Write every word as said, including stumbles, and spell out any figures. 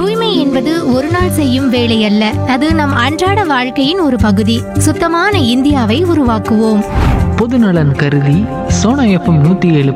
தூய்மை என்பது ஒரு நாள் செய்யும் வேலை அல்ல, அது நம் அன்றாட வாழ்க்கையின் ஒரு பகுதி. சுத்தமான இந்தியாவை உருவாக்குவோம். பொதுநலன் கருதி சோனா எஃப்எம் நூத்தி ஏழு